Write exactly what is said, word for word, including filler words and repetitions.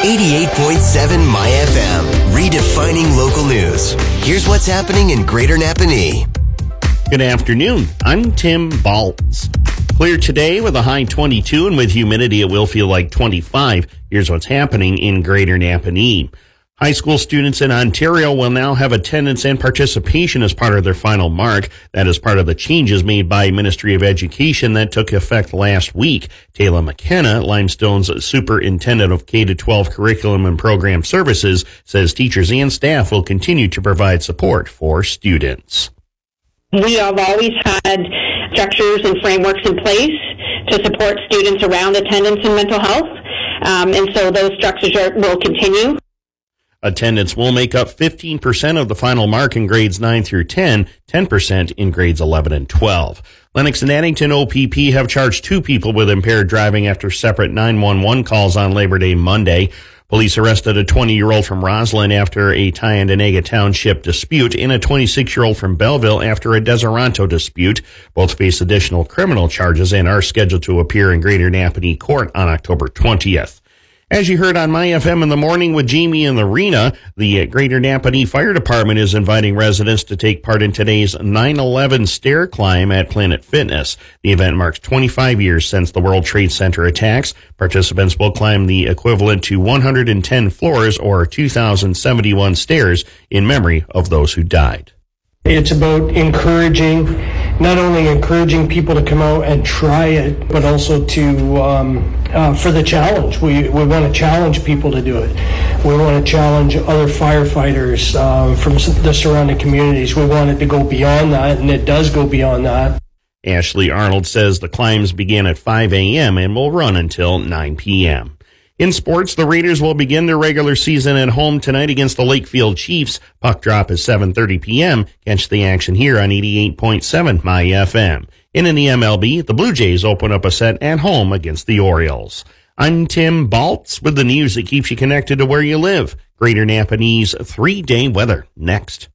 eighty-eight point seven My F M, redefining local news. Here's what's happening in Greater Napanee. Good afternoon. I'm Tim Baltz. Clear today with a high twenty-two, and with humidity it will feel like twenty-five. Here's what's happening in Greater Napanee. High school students in Ontario will now have attendance and participation as part of their final mark. That is part of the changes made by Ministry of Education that took effect last week. Taylor McKenna, Limestone's superintendent of K through twelve curriculum and program services, says teachers and staff will continue to provide support for students. We have always had structures and frameworks in place to support students around attendance and mental health, um, and so those structures are, will continue. Attendance will make up fifteen percent of the final mark in grades nine through ten, ten percent in grades eleven and twelve. Lennox and Addington O P P have charged two people with impaired driving after separate nine one one calls on Labor Day Monday. Police arrested a twenty-year-old from Roslyn after a Tyendinaga Township dispute and a twenty-six-year-old from Belleville after a Deseronto dispute. Both face additional criminal charges and are scheduled to appear in Greater Napanee Court on October twentieth. As you heard on My F M in the morning with Jamie and Lorena, the Greater Napanee Fire Department is inviting residents to take part in today's nine eleven stair climb at Planet Fitness. The event marks twenty-five years since the World Trade Center attacks. Participants will climb the equivalent to one hundred ten floors or two thousand seventy-one stairs in memory of those who died. It's about encouraging, not only encouraging people to come out and try it, but also to um, uh, for the challenge. We we want to challenge people to do it. We want to challenge other firefighters um, from the surrounding communities. We want it to go beyond that, and it does go beyond that. Ashley Arnold says the climbs began at five a.m. and will run until nine p.m. In sports, the Raiders will begin their regular season at home tonight against the Lakefield Chiefs. Puck drop is seven thirty p.m. Catch the action here on eighty-eight point seven My F M. And in the M L B, the Blue Jays open up a set at home against the Orioles. I'm Tim Baltz with the news that keeps you connected to where you live. Greater Napanee's three-day weather next.